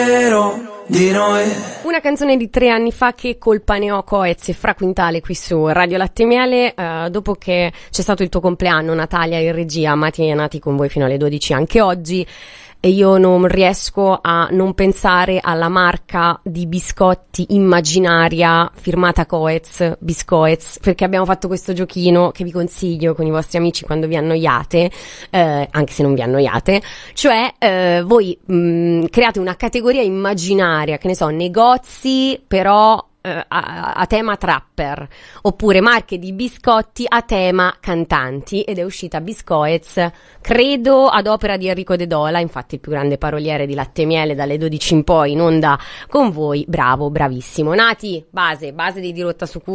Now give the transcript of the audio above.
di noi. Una canzone di 3 anni fa, Che colpa ne ho, Coez e Fra Quintale qui su Radio Latte e Miele. Dopo che c'è stato il tuo compleanno, Natalia in regia, Mati è nati con voi fino alle 12 anche oggi, e io non riesco a non pensare alla marca di biscotti immaginaria firmata Coez, Biscoez, perché abbiamo fatto questo giochino che vi consiglio con i vostri amici quando vi annoiate, anche se non vi annoiate, cioè voi create una categoria immaginaria, che ne so, negozi però a tema trapper, oppure marche di biscotti a tema cantanti, ed è uscita Biscoez, credo ad opera di Enrico De Dola, infatti il più grande paroliere di Latte e Miele dalle 12 in poi in onda con voi. Bravo, bravissimo Nati, base di dirotta su